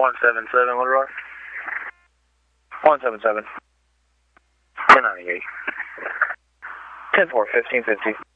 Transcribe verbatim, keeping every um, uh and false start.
one seven seven, what are one seven seven. ten ninety-eight. ten four, fifteen fifty.